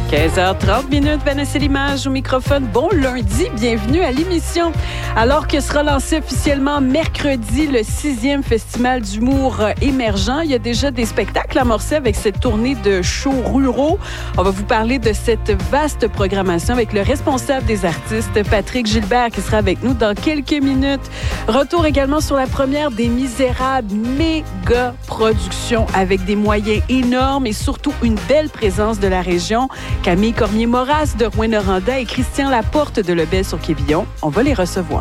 15h30, Vanessa Limage au microphone. Bon lundi, bienvenue à l'émission. Alors que sera lancé officiellement mercredi le 6e Festival d'humour émergent, il y a déjà des spectacles amorcés avec cette tournée de shows ruraux. On va vous parler de cette vaste programmation avec le responsable des artistes, Patrick Gilbert, qui sera avec nous dans quelques minutes. Retour également sur la première des Misérables, méga production avec des moyens énormes et surtout une belle présence de la région. Camille Cormier-Moras de Rouyn-Noranda et Christian Laporte de Lebel-sur-Québillon. On va les recevoir.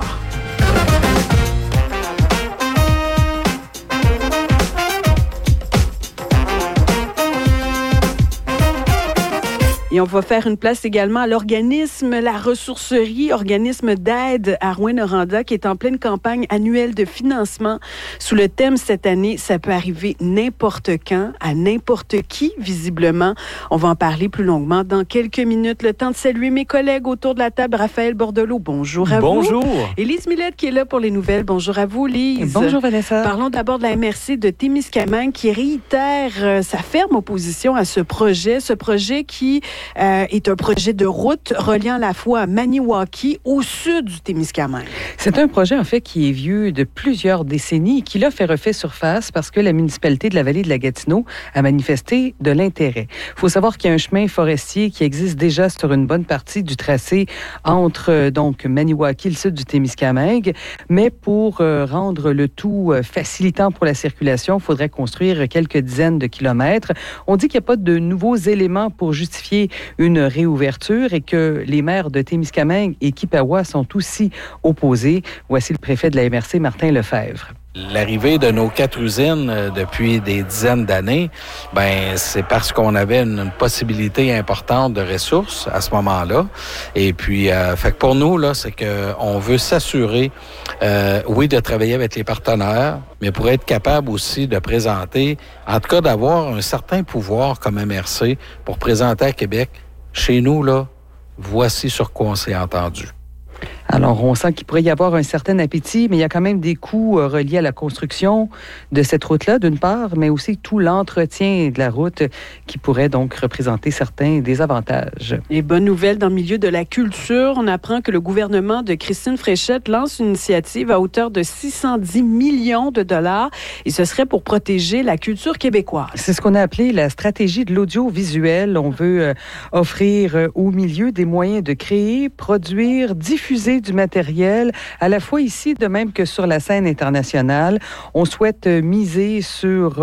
Et on va faire une place également à l'organisme La Ressourcerie, organisme d'aide à Rouyn-Noranda, qui est en pleine campagne annuelle de financement sous le thème cette année, ça peut arriver n'importe quand, à n'importe qui, visiblement. On va en parler plus longuement dans quelques minutes. Le temps de saluer mes collègues autour de la table. Raphaël Bordelot, bonjour à vous. Bonjour. Et Lise Millette qui est là pour les nouvelles. Bonjour à vous, Lise. Bonjour, Vanessa. Parlons d'abord de la MRC de Témiscamingue qui réitère sa ferme opposition à ce projet qui est un projet de route reliant à la fois à Maniwaki au sud du Témiscamingue. C'est un projet, en fait, qui est vieux de plusieurs décennies et qui, là, fait refait surface parce que la municipalité de la vallée de la Gatineau a manifesté de l'intérêt. Il faut savoir qu'il y a un chemin forestier qui existe déjà sur une bonne partie du tracé entre, donc, Maniwaki, le sud du Témiscamingue, mais pour rendre le tout facilitant pour la circulation, il faudrait construire quelques dizaines de kilomètres. On dit qu'il n'y a pas de nouveaux éléments pour justifier une réouverture et que les maires de Témiscamingue et Kipawa sont aussi opposés. Voici le préfet de la MRC, Martin Lefebvre. L'arrivée de nos 4 usines depuis des dizaines d'années, c'est parce qu'on avait une possibilité importante de ressources à ce moment-là. Et puis, fait que pour nous, là, c'est que on veut s'assurer, oui, de travailler avec les partenaires, mais pour être capable aussi de présenter, en tout cas d'avoir un certain pouvoir comme MRC pour présenter à Québec, chez nous, là, voici sur quoi on s'est entendu. Alors, on sent qu'il pourrait y avoir un certain appétit, mais il y a quand même des coûts reliés à la construction de cette route-là, d'une part, mais aussi tout l'entretien de la route qui pourrait donc représenter certains désavantages. Et bonne nouvelle dans le milieu de la culture, on apprend que le gouvernement de Christine Fréchette lance une initiative à hauteur de 610 millions de dollars et ce serait pour protéger la culture québécoise. C'est ce qu'on a appelé la stratégie de l'audiovisuel. On veut offrir au milieu des moyens de créer, produire, diffuser du matériel, à la fois ici, de même que sur la scène internationale. On souhaite miser sur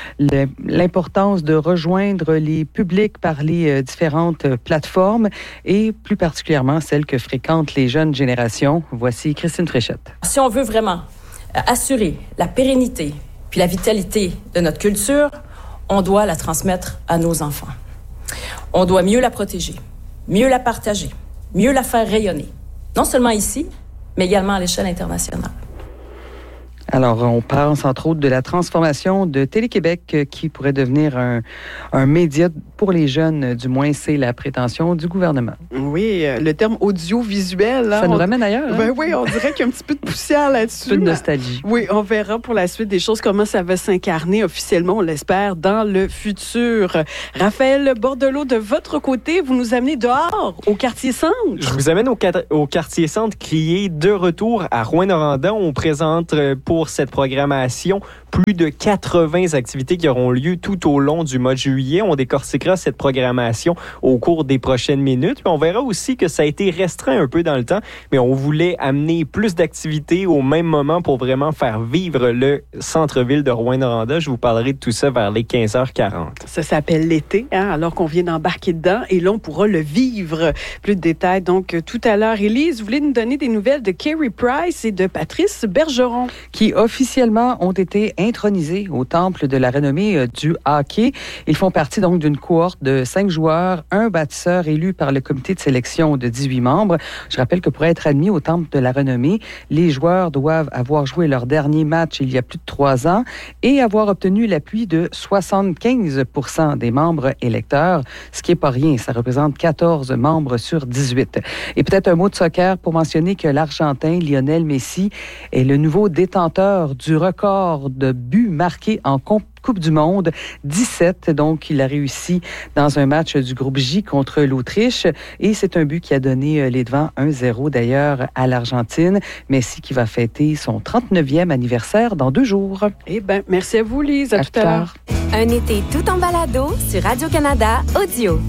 l'importance de rejoindre les publics par les différentes plateformes et plus particulièrement celles que fréquentent les jeunes générations. Voici Christine Fréchette. Si on veut vraiment assurer la pérennité puis la vitalité de notre culture, on doit la transmettre à nos enfants. On doit mieux la protéger, mieux la partager, mieux la faire rayonner. Non seulement ici, mais également à l'échelle internationale. Alors, on pense entre autres de la transformation de Télé-Québec qui pourrait devenir un média pour les jeunes, du moins c'est la prétention du gouvernement. Oui, le terme audiovisuel. Ça nous ramène ailleurs. Hein? Oui, on dirait qu'il y a un petit peu de poussière là-dessus. Un peu de nostalgie. Oui, on verra pour la suite des choses, comment ça va s'incarner officiellement, on l'espère, dans le futur. Raphaël Bordelot, de votre côté, vous nous amenez dehors, au quartier-centre. Je vous amène au quartier-centre qui est de retour à Rouyn-Noranda. On présente pour cette programmation plus de 80 activités qui auront lieu tout au long du mois de juillet. On décortiquera cette programmation au cours des prochaines minutes. Puis on verra aussi que ça a été restreint un peu dans le temps, mais on voulait amener plus d'activités au même moment pour vraiment faire vivre le centre-ville de Rouyn-Noranda. Je vous parlerai de tout ça vers les 15h40. Ça s'appelle l'été, alors qu'on vient d'embarquer dedans. Et là, on pourra le vivre. Plus de détails, donc, tout à l'heure. Élise, vous voulez nous donner des nouvelles de Carey Price et de Patrice Bergeron? Qui officiellement ont été intronisés au temple de la renommée du hockey. Ils font partie donc d'une cohorte de 5 joueurs, un bâtisseur élu par le comité de sélection de 18 membres. Je rappelle que pour être admis au temple de la renommée, les joueurs doivent avoir joué leur dernier match il y a plus de 3 ans et avoir obtenu l'appui de 75% des membres électeurs, ce qui n'est pas rien. Ça représente 14 membres sur 18. Et peut-être un mot de soccer pour mentionner que l'Argentin Lionel Messi est le nouveau détenteur détenteur du record de buts marqués en Coupe du Monde, 17. Donc, il a réussi dans un match du groupe J contre l'Autriche. Et c'est un but qui a donné les devants 1-0 d'ailleurs à l'Argentine. Messi qui va fêter son 39e anniversaire dans 2 jours. Eh bien, merci à vous, Lise. À tout à l'heure. Un été tout en balado sur Radio-Canada Audio.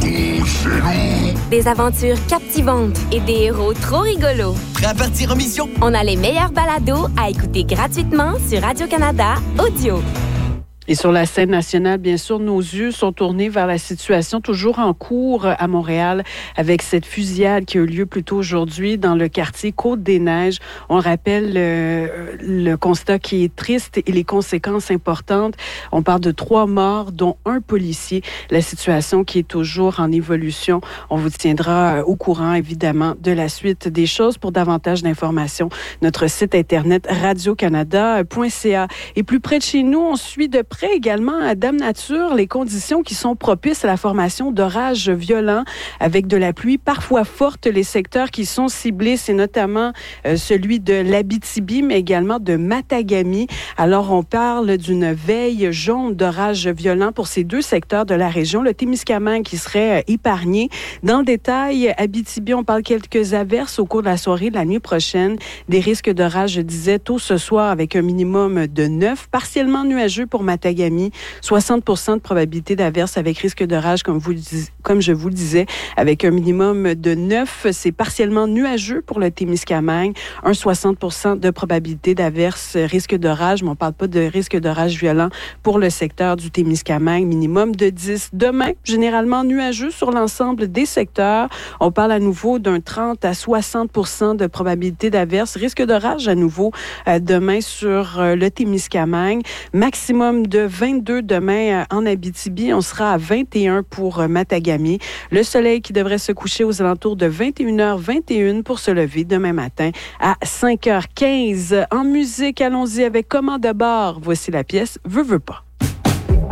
Des aventures captivantes et des héros trop rigolos. Prêt à partir en mission? On a les meilleurs balados à écouter gratuitement sur Radio-Canada Audio. Et sur la scène nationale, bien sûr, nos yeux sont tournés vers la situation toujours en cours à Montréal avec cette fusillade qui a eu lieu plus tôt aujourd'hui dans le quartier Côte-des-Neiges. On rappelle le constat qui est triste et les conséquences importantes. On parle de 3 morts, dont 1 policier. La situation qui est toujours en évolution. On vous tiendra au courant, évidemment, de la suite des choses. Pour davantage d'informations, notre site Internet radiocanada.ca. Et plus près de chez nous, on suit de près également à Dame Nature les conditions qui sont propices à la formation d'orages violents avec de la pluie parfois forte. Les secteurs qui sont ciblés, c'est notamment celui de l'Abitibi, mais également de Matagami. Alors, on parle d'une veille jaune d'orages violents pour ces 2 secteurs de la région. Le Témiscamingue qui serait épargné. Dans le détail, Abitibi, on parle quelques averses au cours de la soirée de la nuit prochaine. Des risques d'orage, je disais, tôt ce soir avec un minimum de 9, partiellement nuageux pour Matagami. 60% de probabilité d'averse avec risque d'orage, comme je vous le disais, avec un minimum de 9. C'est partiellement nuageux pour le Témiscamingue. 60% de probabilité d'averse, risque d'orage, mais on ne parle pas de risque d'orage violent pour le secteur du Témiscamingue. Minimum de 10. Demain, généralement nuageux sur l'ensemble des secteurs. On parle à nouveau d'un 30 à 60% de probabilité d'averse. Risque d'orage à nouveau demain sur le Témiscamingue. Maximum de 22 demain en Abitibi. On sera à 21 pour Matagami. Le soleil qui devrait se coucher aux alentours de 21h21 pour se lever demain matin à 5h15. En musique, allons-y avec Commande de bord. Voici la pièce Veux pas.